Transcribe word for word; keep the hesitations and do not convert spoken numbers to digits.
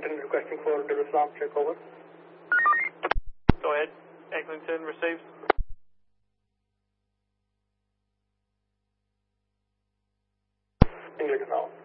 Eglinton requesting for Dar es Salaam check over. Go ahead. Eglinton receives. English now.